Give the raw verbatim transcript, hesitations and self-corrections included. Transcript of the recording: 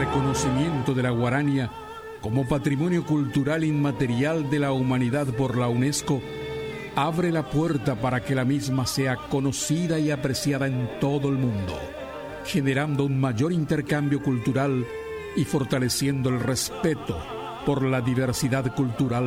reconocimiento de la guarania como patrimonio cultural inmaterial de la humanidad por la UNESCO abre la puerta para que la misma sea conocida y apreciada en todo el mundo, generando un mayor intercambio cultural y fortaleciendo el respeto por la diversidad cultural